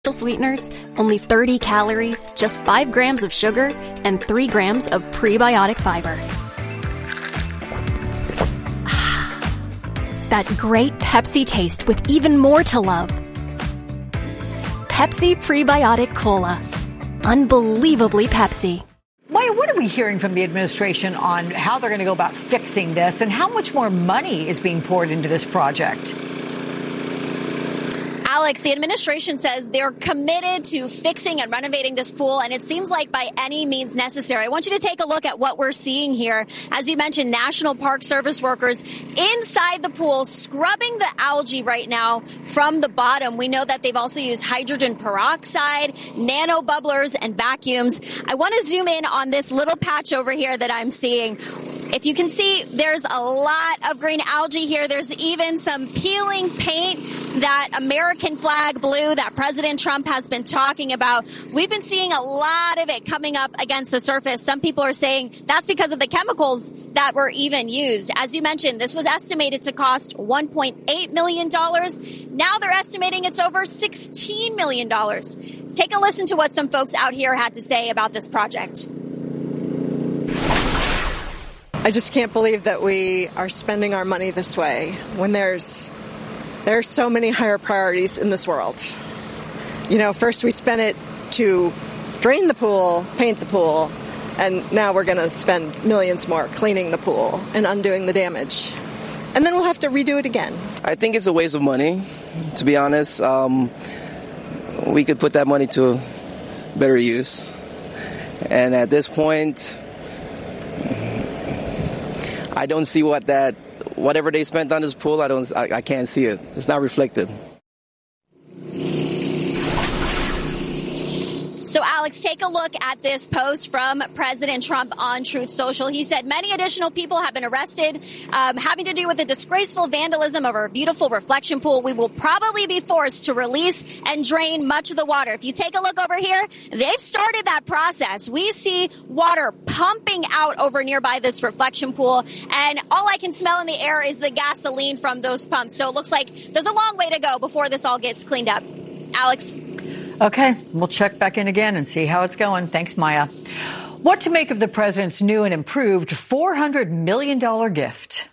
sweeteners, only 30 calories, just 5 grams of sugar, and 3 grams of prebiotic fiber. That great Pepsi taste with even more to love. Pepsi Prebiotic Cola. Unbelievably Pepsi. Maya, what are we hearing from the administration on how they're going to go about fixing this and how much more money is being poured into this project? Alex, the administration says they're committed to fixing and renovating this pool, and it seems like by any means necessary. I want you to take a look at what we're seeing here. As you mentioned, National Park Service workers inside the pool scrubbing the algae right now from the bottom. We know that they've also used hydrogen peroxide, nano bubblers, and vacuums. I want to zoom in on this little patch over here that I'm seeing. If you can see, there's a lot of green algae here. There's even some peeling paint, that American flag blue that President Trump has been talking about. We've been seeing a lot of it coming up against the surface. Some people are saying that's because of the chemicals that were even used. As you mentioned, this was estimated to cost $1.8 million. Now they're estimating it's over $16 million. Take a listen to what some folks out here had to say about this project. I just can't believe that we are spending our money this way when there are so many higher priorities in this world. You know, first we spent it to drain the pool, paint the pool, and now we're going to spend millions more cleaning the pool and undoing the damage. And then we'll have to redo it again. I think it's a waste of money, to be honest. We could put that money to better use. And at this point, I don't see whatever they spent on this pool, I can't see it. It's not reflected. So, Alex, take a look at this post from President Trump on Truth Social. He said many additional people have been arrested having to do with the disgraceful vandalism of our beautiful reflection pool. We will probably be forced to release and drain much of the water. If you take a look over here, they've started that process. We see water pumping out over nearby this reflection pool, and all I can smell in the air is the gasoline from those pumps. So it looks like there's a long way to go before this all gets cleaned up. Alex? Okay, we'll check back in again and see how it's going. Thanks, Maya. What to make of the president's new and improved $400 million gift?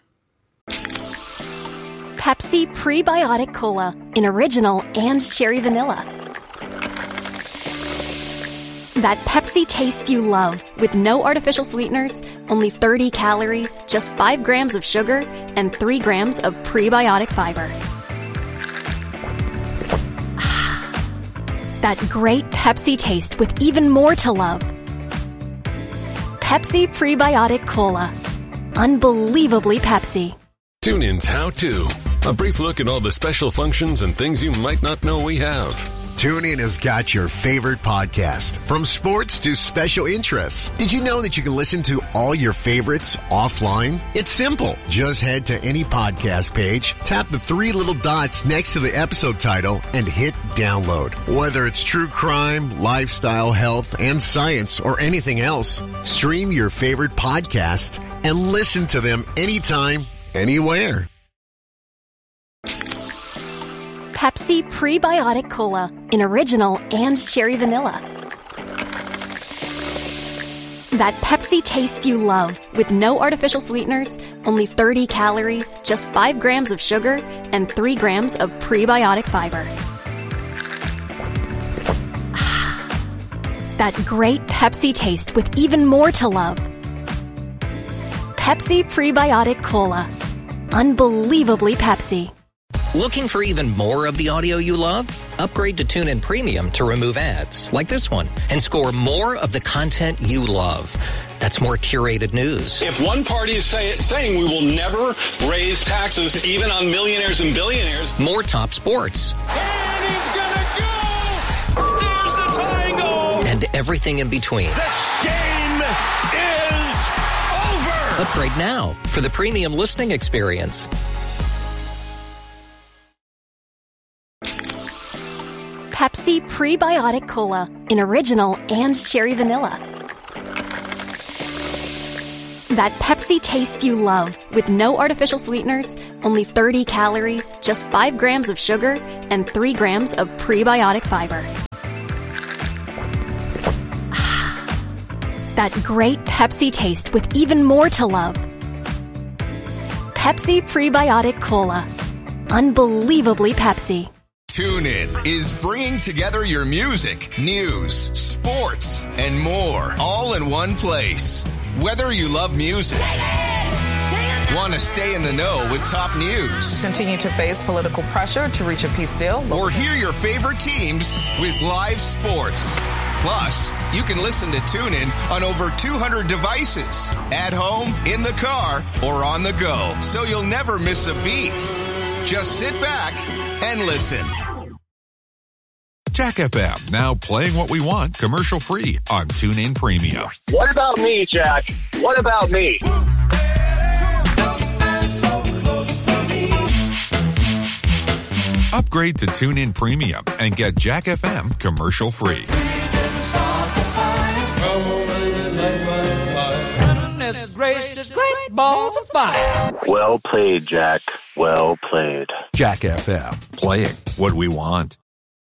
Pepsi Prebiotic Cola in original and cherry vanilla. That Pepsi taste you love with no artificial sweeteners, only 30 calories, just 5 grams of sugar, and 3 grams of prebiotic fiber. That great Pepsi taste with even more to love. Pepsi Prebiotic Cola. Unbelievably Pepsi. TuneIn's How To. A brief look at all the special functions and things you might not know we have. TuneIn has got your favorite podcast, from sports to special interests. Did you know that you can listen to all your favorites offline? It's simple. Just head to any podcast page, tap the 3 little dots next to the episode title, and hit download. Whether it's true crime, lifestyle, health, and science, or anything else, stream your favorite podcasts and listen to them anytime, anywhere. Pepsi Prebiotic Cola in original and cherry vanilla. That Pepsi taste you love with no artificial sweeteners, only 30 calories, just 5 grams of sugar, and 3 grams of prebiotic fiber. That great Pepsi taste with even more to love. Pepsi Prebiotic Cola. Unbelievably Pepsi. Looking for even more of the audio you love? Upgrade to TuneIn Premium to remove ads, like this one, and score more of the content you love. That's more curated news. If one party is saying we will never raise taxes even on millionaires and billionaires. More top sports. And he's gonna go! There's the tying goal! And everything in between. This game is over! Upgrade now for the premium listening experience. Pepsi Prebiotic Cola in original and cherry vanilla. that Pepsi taste you love with no artificial sweeteners, only 30 calories, just 5 grams of sugar, and 3 grams of prebiotic fiber. That great Pepsi taste with even more to love. Pepsi Prebiotic Cola. Unbelievably Pepsi. TuneIn is bringing together your music, news, sports, and more all in one place. Whether you love music, want to stay in the know with top news, continue to face political pressure to reach a peace deal, or hear your favorite teams with live sports. Plus, you can listen to TuneIn on over 200 devices, at home, in the car, or on the go, so you'll never miss a beat. Just sit back and listen. Jack FM, now playing what we want commercial-free on TuneIn Premium. What about me, Jack? What about me? Upgrade to TuneIn Premium and get Jack FM commercial-free. Gracious, great balls of fire. Well played, Jack. Well played. Jack FM, playing what we want.